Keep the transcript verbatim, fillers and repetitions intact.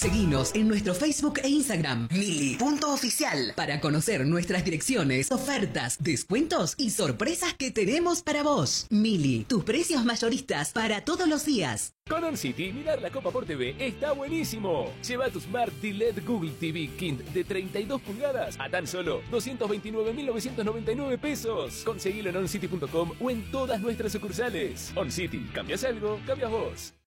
Seguinos en nuestro Facebook e Instagram, mili punto oficial, para conocer nuestras direcciones, ofertas, descuentos y sorpresas que tenemos para vos. Mili, tus precios mayoristas para todos los días. Con OnCity, mirar la Copa por T V está buenísimo. Lleva tu Smart T L E D Google T V Kind de treinta y dos pulgadas a tan solo doscientos veintinueve mil novecientos noventa y nueve pesos. Conseguilo en oncity punto com o en todas nuestras sucursales. OnCity, ¿cambias algo? ¿Cambias vos?